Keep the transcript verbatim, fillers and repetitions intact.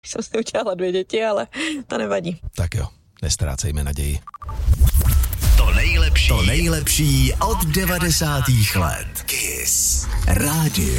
Jsem si udělala dvě děti, ale to nevadí. Tak jo, nestrácejme naději. To nejlepší, to nejlepší od devadesátých let. Kiss Radio.